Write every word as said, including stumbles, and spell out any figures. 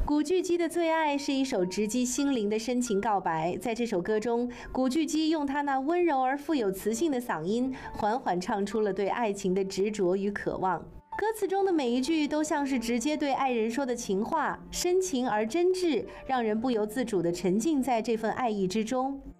古巨基的最爱是一首直击心灵的深情告白。在这首歌中，古巨基用他那温柔而富有磁性的嗓音，缓缓唱出了对爱情的执着与渴望。歌词中的每一句都像是直接对爱人说的情话，深情而真挚，让人不由自主地沉浸在这份爱意之中。